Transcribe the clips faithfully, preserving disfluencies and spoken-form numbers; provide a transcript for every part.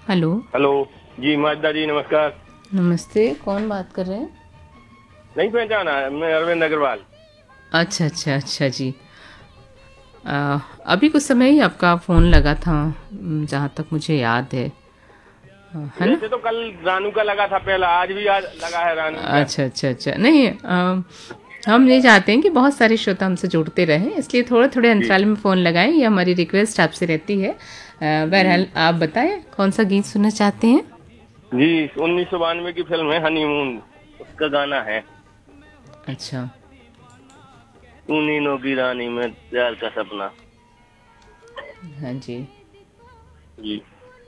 Hello. Hello. जी Mazda जी, नमस्कार। नमस्ते, कौन बात कर रहे हैं? नहीं पहचाना? मैं अरविंद अग्रवाल। अच्छा अच्छा अच्छा जी। आ, अभी कुछ समय ही आपका फ़ोन लगा था, म, जहाँ तक मुझे याद है। हाँ, है ना? वैसे तो कल रानू का लगा था पहला, आज भी आज लगा है रानू का। अच्छा अच्छा अच्छा, नहीं, आ, हम ये चाहते हैं कि बहुत सारे श्रोता हमसे जुड़ते रहें, इसलिए थोड़े थोड़े जी अंतराल में फ़ोन लगाएं, ये हमारी रिक्वेस्ट आपसे रहती है। आ, जी बहरहाल आप बताएं कौन सा गीत सुनना चाहते हैं? जी। उन्नीस सौ बानवे की फिल्म है हनीमून, उसका गाना है अच्छा। तू नीनो की रानी में प्यार का सपना। हाँ जी, जी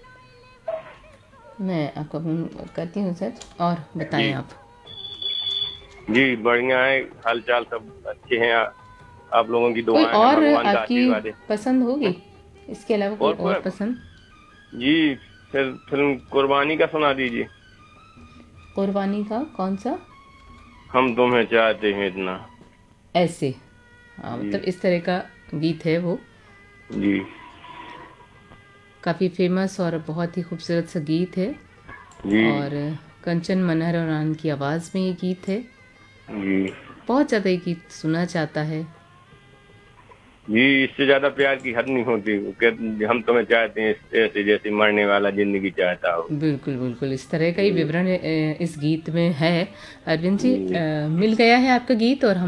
मैं आपका फ़ोन करती हूँ सर, और बताएं जी आप। जी, बढ़िया है, हाल चाल सब अच्छे हैं। आ, आप लोगों की कोई दुआएं हैं, और भगवान का आपकी आशीर्वाद है। पसंद हम्म, होगी? इसके अलावा कोई और और कोई? पसंद? जी, फिर फिल्म कुर्बानी का सुना दीजिए। कुर्बानी का कौन सा? हम तुम्हें चाहते हैं इतना। ऐसे। हाँ, जी मतलब इस तरह का गीत है वो। जी काफ़ी फेमस और बहुत ही खूबसूरत सा गीत है। जी और कंचन मनहर की आवाज़ में ये गीत है। जी बहुत ज़्यादा ये गीत सुना जाता है। जी, इससे ज्यादा प्यार की हद नहीं होती। वो कहते हम तुम्हें चाहते हैं ऐसे जैसे मरने वाला जिंदगी चाहता हो। बिल्कुल बिल्कुल, इस तरह का ही जी विवरण अ, इस गीत में है। अरविंद जी, जी अ, मिल गया है आपका गीत, और हम